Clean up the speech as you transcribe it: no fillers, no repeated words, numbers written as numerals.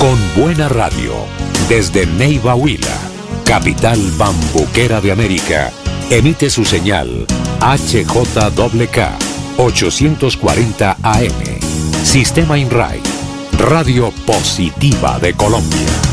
Con buena radio, desde Neiva Huila, capital bambuquera de América, emite su señal HJKK 840 AM. Sistema INRAI, Radio Positiva de Colombia.